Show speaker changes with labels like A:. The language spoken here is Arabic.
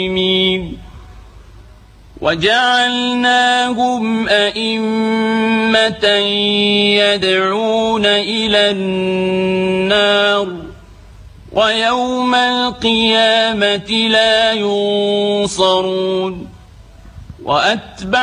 A: وجعلناهم أئمة يدعون إلى النار ويوم القيامة لا ينصرون